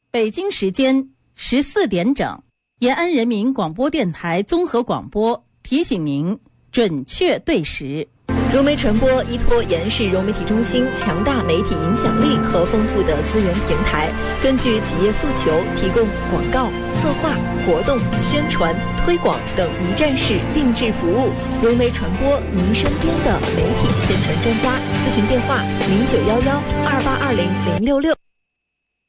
北京时间14点整，延安人民广播电台综合广播提醒您准确对时。 融媒传播依托延安市融媒体中心强大媒体影响力和丰富的资源平台，根据企业诉求提供广告、策划、活动、宣传、推广等一站式定制服务。融媒传播，您身边的媒体宣传专家。咨询电话：0911282066。